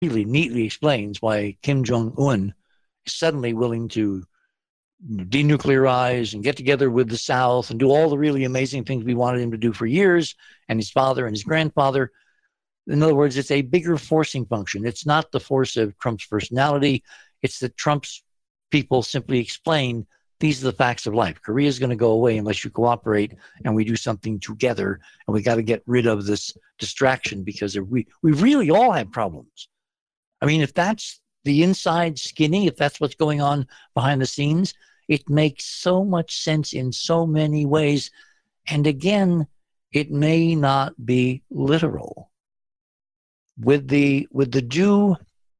really neatly explains why Kim Jong-un is suddenly willing to denuclearize and get together with the South and do all the really amazing things we wanted him to do for years, and his father and his grandfather. In other words, it's a bigger forcing function. It's not the force of Trump's personality. It's that Trump's people simply explain these are the facts of life. Korea is going to go away unless you cooperate and we do something together. And we got to get rid of this distraction because we really all have problems. I mean, if that's the inside skinny, if that's what's going on behind the scenes, it makes so much sense in so many ways. And again, it may not be literal. With the due,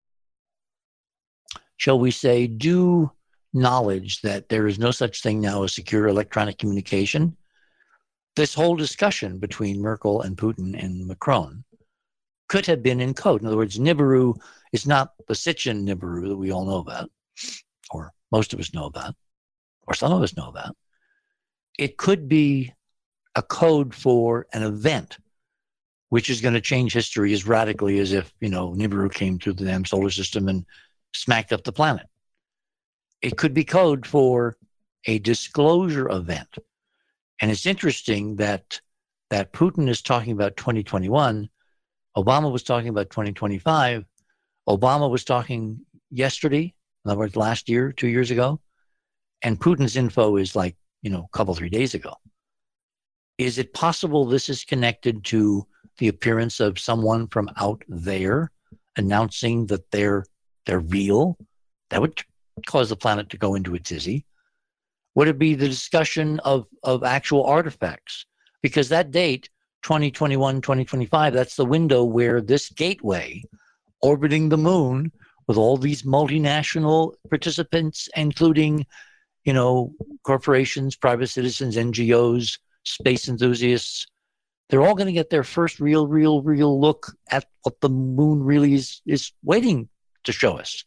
shall we say, due knowledge that there is no such thing now as secure electronic communication, this whole discussion between Merkel and Putin and Macron could have been in code. In other words, Nibiru is not the Sitchin Nibiru that we all know about, or most of us know about, or some of us know about. It could be a code for an event which is going to change history as radically as if, Nibiru came through the damn solar system and smacked up the planet. It could be code for a disclosure event. And it's interesting that Putin is talking about 2021. Obama was talking about 2025. Obama was talking yesterday, in other words, last year, 2 years ago. And Putin's info is like, a couple, 3 days ago. Is it possible this is connected to the appearance of someone from out there announcing that they're real? That would cause the planet to go into a tizzy. Would it be the discussion of actual artifacts? Because that date, 2021, 2025, that's the window where this gateway orbiting the moon with all these multinational participants, including, corporations, private citizens, NGOs, space enthusiasts, they're all going to get their first real look at what the moon really is waiting to show us.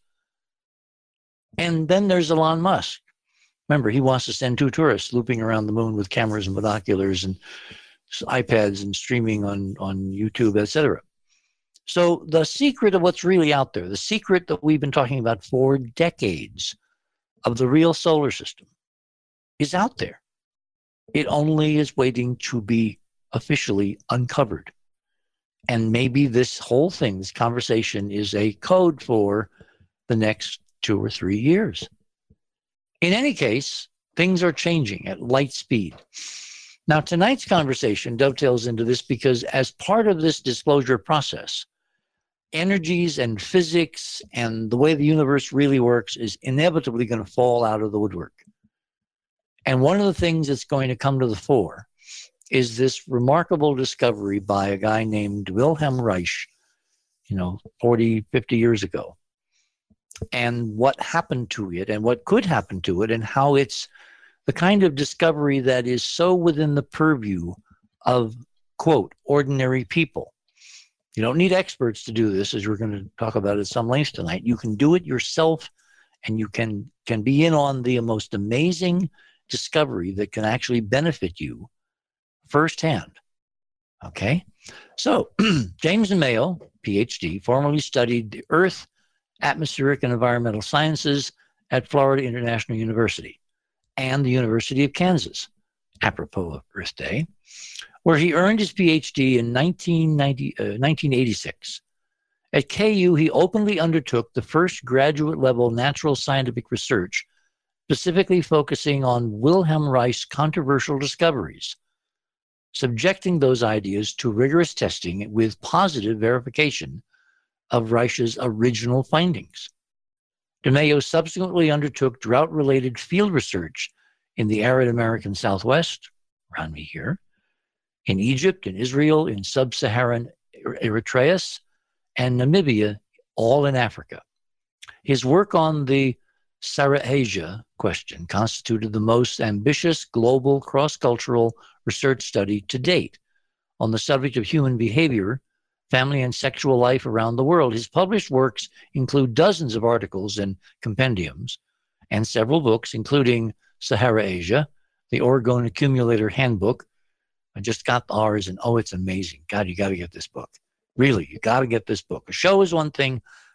And then there's Elon Musk. Remember, he wants to send 2 tourists looping around the moon with cameras and binoculars and iPads and streaming on YouTube, etc. So the secret of what's really out there, the secret that we've been talking about for decades of the real solar system is out there. It only is waiting to be officially uncovered. And maybe this whole thing, this conversation, is a code for the next 2 or 3 years. In any case, things are changing at light speed. Now, tonight's conversation dovetails into this because as part of this disclosure process, energies and physics and the way the universe really works is inevitably going to fall out of the woodwork. And one of the things that's going to come to the fore is this remarkable discovery by a guy named Wilhelm Reich, 40, 50 years ago. And what happened to it and what could happen to it and how it's the kind of discovery that is so within the purview of, quote, ordinary people. You don't need experts to do this, as we're going to talk about at some length tonight. You can do it yourself, and you can be in on the most amazing discovery that can actually benefit you firsthand. Okay? So, James Mayo, PhD, formerly studied the Earth, Atmospheric and Environmental Sciences at Florida International University and the University of Kansas, apropos of Earth Day, where he earned his PhD in 1986. At KU, he openly undertook the first graduate-level natural scientific research, specifically focusing on Wilhelm Reich's controversial discoveries, subjecting those ideas to rigorous testing with positive verification of Reich's original findings. DeMayo subsequently undertook drought-related field research in the arid American Southwest, around me here, in Egypt, in Israel, in sub-Saharan Eritrea, and Namibia, all in Africa. His work on the Sahara-Asia question constituted the most ambitious global cross-cultural research study to date on the subject of human behavior, family, and sexual life around the world. His published works include dozens of articles and compendiums and several books, including Sahara-Asia, the Oregon Accumulator Handbook. I just got ours, and it's amazing. God, you got to get this book. Really, you got to get this book. A show is one thing,